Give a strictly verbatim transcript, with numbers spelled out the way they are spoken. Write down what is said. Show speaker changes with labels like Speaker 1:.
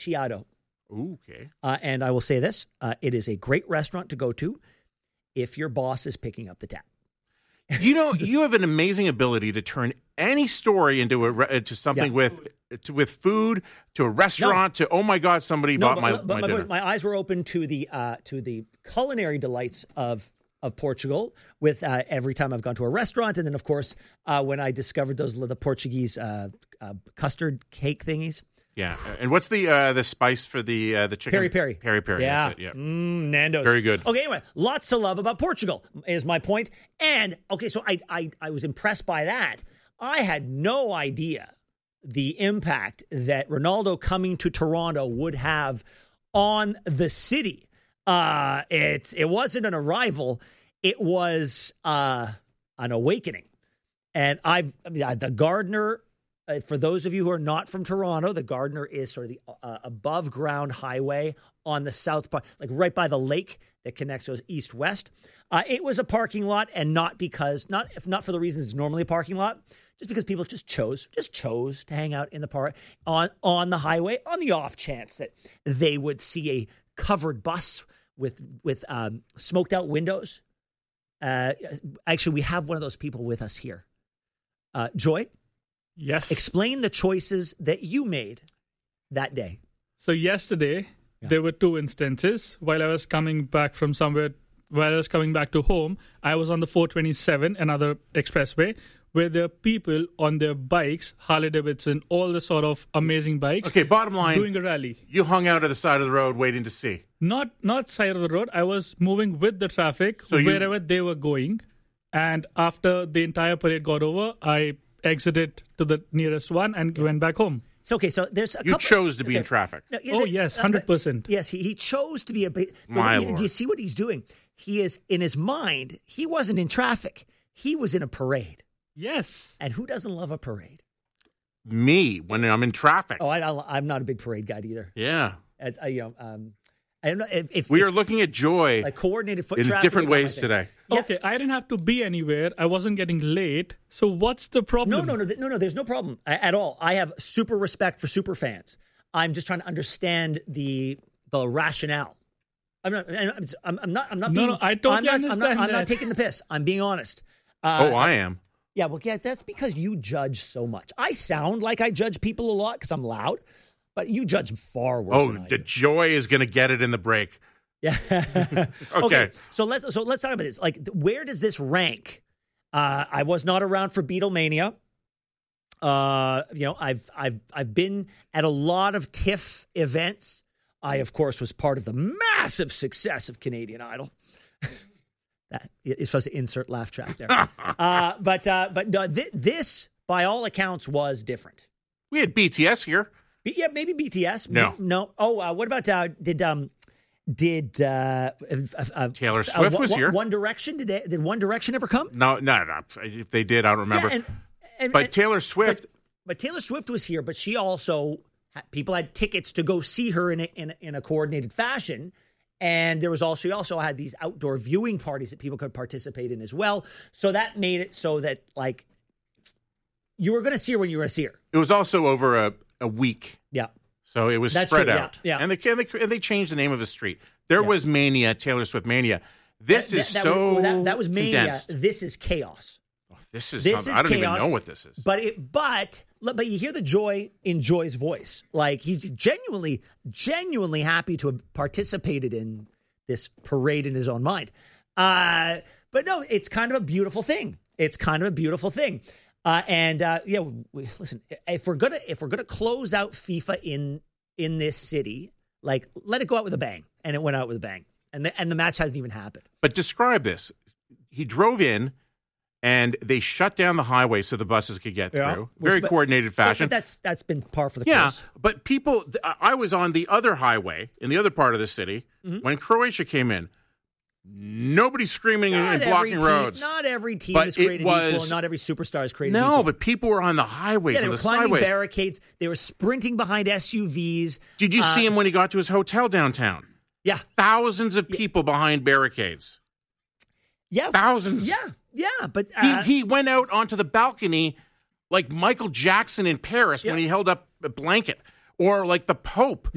Speaker 1: Macchiato.
Speaker 2: Ooh, okay.
Speaker 1: Uh, and I will say this, uh, it is a great restaurant to go to if your boss is picking up the tab.
Speaker 2: You know, you have an amazing ability to turn any story into a re- to something
Speaker 1: Yeah.
Speaker 2: with to, with food, to a restaurant, no. to oh my god, somebody
Speaker 1: no,
Speaker 2: bought
Speaker 1: but,
Speaker 2: my
Speaker 1: but,
Speaker 2: my
Speaker 1: but,
Speaker 2: dinner.
Speaker 1: But my eyes were open to the uh, to the culinary delights of of Portugal. With uh, every time I've gone to a restaurant, and then of course uh, when I discovered those the Portuguese uh, uh, custard cake thingies.
Speaker 2: Yeah, and what's the uh, the spice for the uh, the chicken?
Speaker 1: Peri peri.
Speaker 2: Peri peri.
Speaker 1: Yeah,
Speaker 2: That's it, yeah.
Speaker 1: Mm, Nando's.
Speaker 2: Very good.
Speaker 1: Okay, anyway, lots to love about Portugal is my point. And okay, so I I, I was impressed by that. I had no idea the impact that Ronaldo coming to Toronto would have on the city. Uh, it it wasn't an arrival; it was uh, an awakening. And I've I mean, the Gardner. Uh, for those of you who are not from Toronto, the Gardner is sort of the uh, above ground highway on the south part, like right by the lake that connects those east west. Uh, it was a parking lot, and not because not if not for the reasons it's normally a parking lot, just because people just chose just chose to hang out in the park on on the highway on the off chance that they would see a covered bus with with um, smoked out windows. Uh, actually, we have one of those people with us here, uh, Joy.
Speaker 3: Yes.
Speaker 1: Explain the choices that you made that day.
Speaker 3: So yesterday, yeah. there were two instances. While I was coming back from somewhere, while I was coming back to home, I was on the four twenty-seven, another expressway, where there are people on their bikes, Harley Davidson, all the sort of amazing bikes.
Speaker 2: Okay, bottom line,
Speaker 3: doing a rally.
Speaker 2: You hung out at the side of the road waiting to see.
Speaker 3: Not not side of the road. I was moving with the traffic so wherever you... they were going. And after the entire parade got over, I exited to the nearest one and went back home.
Speaker 1: So, okay, so there's a
Speaker 2: you
Speaker 1: couple...
Speaker 2: You chose to be
Speaker 1: okay.
Speaker 2: in traffic.
Speaker 1: No,
Speaker 3: oh, yes, one hundred percent.
Speaker 1: Uh, yes, he, he chose to be a... Bit,
Speaker 2: My
Speaker 1: do
Speaker 2: Lord.
Speaker 1: you see what he's doing? He is, in his mind, he wasn't in traffic. He was in a parade.
Speaker 3: Yes.
Speaker 1: And who doesn't love a parade?
Speaker 2: Me, when I'm in traffic.
Speaker 1: Oh, I, I'm not a big parade guy either.
Speaker 2: Yeah.
Speaker 1: I, I, you know, um, I don't know if, if
Speaker 2: we
Speaker 1: if,
Speaker 2: are looking at joy
Speaker 1: like coordinated foot
Speaker 2: in
Speaker 1: traffic
Speaker 2: different ways today.
Speaker 1: Yeah.
Speaker 3: Okay, I didn't have to be anywhere. I wasn't getting late. So what's the problem?
Speaker 1: No, no, no, no, no. There's no problem at all. I have super respect for super fans. I'm just trying to understand the the rationale. I'm not. I'm, I'm not. I'm not being.
Speaker 3: No, no, I totally
Speaker 1: I'm not,
Speaker 3: understand
Speaker 1: I'm not, I'm
Speaker 3: that.
Speaker 1: not taking the piss. I'm being honest. Uh,
Speaker 2: oh, I am.
Speaker 1: Yeah, well, yeah, that's because you judge so much. I sound like I judge people a lot because I'm loud, but you judge far worse.
Speaker 2: Oh,
Speaker 1: than I
Speaker 2: the
Speaker 1: do.
Speaker 2: joy is going to get it in the break.
Speaker 1: Yeah.
Speaker 2: okay.
Speaker 1: okay. So let's so let's talk about this. Like, where does this rank? Uh, I was not around for Beatlemania. Uh, you know, I've I've I've been at a lot of TIFF events. I, of course, was part of the massive success of Canadian Idol. That is supposed to insert laugh track there. uh, but uh, but uh, th- this, by all accounts, was different.
Speaker 2: We had B T S here.
Speaker 1: B- yeah, maybe B T S.
Speaker 2: No,
Speaker 1: B- no. Oh, uh, what about uh, did um. Did uh, uh, uh,
Speaker 2: Taylor Swift
Speaker 1: uh,
Speaker 2: was
Speaker 1: one,
Speaker 2: here?
Speaker 1: One Direction did they, did One Direction ever come?
Speaker 2: No, no, no. If they did, I don't remember.
Speaker 1: Yeah, and, and,
Speaker 2: but
Speaker 1: and,
Speaker 2: Taylor Swift,
Speaker 1: but, but Taylor Swift was here. But she also had, people had tickets to go see her in a, in a, in a coordinated fashion, and there was also she also had these outdoor viewing parties that people could participate in as well. So that made it so that like you were going to see her when you were going to see her.
Speaker 2: It was also over a, a week.
Speaker 1: Yeah.
Speaker 2: So it was
Speaker 1: That's
Speaker 2: spread
Speaker 1: true,
Speaker 2: out.
Speaker 1: Yeah, yeah.
Speaker 2: And, they, and, they, and they changed the name of the street. There
Speaker 1: yeah.
Speaker 2: was Mania, Taylor Swift Mania. This
Speaker 1: that,
Speaker 2: is
Speaker 1: that,
Speaker 2: so
Speaker 1: was, that, that was Mania.
Speaker 2: condensed.
Speaker 1: This is chaos.
Speaker 2: Oh, this is
Speaker 1: this
Speaker 2: something.
Speaker 1: is
Speaker 2: I don't
Speaker 1: chaos,
Speaker 2: even know what this is.
Speaker 1: But it, but but you hear the joy in Joy's voice. Like he's genuinely, genuinely happy to have participated in this parade in his own mind. Uh, but no, it's kind of a beautiful thing. It's kind of a beautiful thing. Uh, and uh, yeah, we, listen. If we're gonna if we're gonna close out FIFA in in this city, like let it go out with a bang, and it went out with a bang, and the, and the match hasn't even happened.
Speaker 2: But describe this: he drove in, and they shut down the highway so the buses could get
Speaker 1: Yeah.
Speaker 2: through. Very
Speaker 1: Which,
Speaker 2: coordinated
Speaker 1: but,
Speaker 2: fashion.
Speaker 1: But that's that's been par for the
Speaker 2: yeah,
Speaker 1: course.
Speaker 2: but people. I was on the other highway in the other part of the city
Speaker 1: Mm-hmm.
Speaker 2: when Croatia came in. Nobody's screaming
Speaker 1: Not
Speaker 2: and
Speaker 1: every
Speaker 2: blocking
Speaker 1: team,
Speaker 2: roads.
Speaker 1: Not every team
Speaker 2: But
Speaker 1: is created
Speaker 2: it was,
Speaker 1: equal. And not every superstar is created
Speaker 2: no,
Speaker 1: equal.
Speaker 2: but people were on the highways
Speaker 1: Yeah, they
Speaker 2: and
Speaker 1: were
Speaker 2: the
Speaker 1: climbing
Speaker 2: sideways.
Speaker 1: barricades. They were sprinting behind S U Vs.
Speaker 2: Did you
Speaker 1: Uh,
Speaker 2: see him when he got to his hotel downtown?
Speaker 1: Yeah.
Speaker 2: Thousands of people behind barricades.
Speaker 1: Yeah.
Speaker 2: Thousands.
Speaker 1: Yeah. Yeah. But uh,
Speaker 2: he, he went out onto the balcony like Michael Jackson in Paris
Speaker 1: Yeah.
Speaker 2: when he held up a blanket. Or like the Pope